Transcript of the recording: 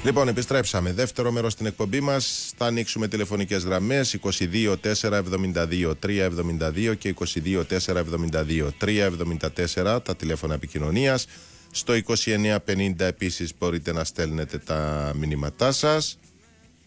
Λοιπόν, επιστρέψαμε. Δεύτερο μέρος στην εκπομπή μας. Θα ανοίξουμε τηλεφωνικές γραμμές 22 472 372 και 22 472 374, τα τηλέφωνα επικοινωνίας. Στο 2950 επίσης μπορείτε να στέλνετε τα μηνύματά σας.